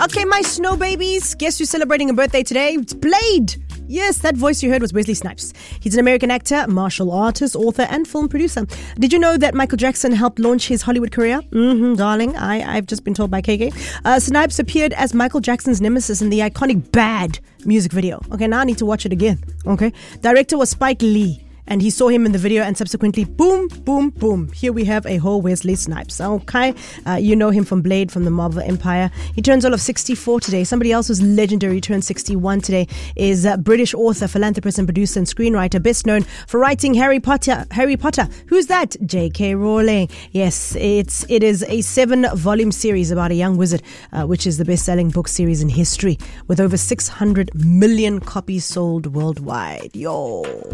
Okay, my snow babies, guess who's celebrating a birthday today? It's Blade. Yes, that voice you heard was Wesley Snipes. He's an American actor, martial artist, author, and film producer. Did you know that Michael Jackson helped launch his Hollywood career? Darling, I've just been told by KK. Snipes appeared as Michael Jackson's nemesis in the iconic Bad music video. Okay, now I need to watch it again. Okay, director was Spike Lee. And he saw him in the video and subsequently, boom, boom, boom. Here we have a whole Wesley Snipes. Okay, you know him from Blade, from the Marvel Empire. He turns all of 64 today. Somebody else who's legendary turns 61 today is British author, philanthropist and producer and screenwriter, best known for writing Harry Potter. Who's that? J.K. Rowling. Yes, it is a 7-volume series about a young wizard, which is the best-selling book series in history with over 600 million copies sold worldwide. Yo.